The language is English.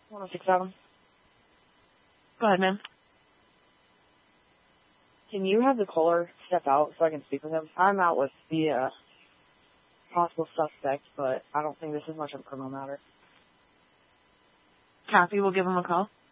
1067. Go ahead, ma'am. Can you have the caller step out so I can speak with him? I'm out with the possible suspect, but I don't think this is much of a criminal matter. Copy. We'll give him a call.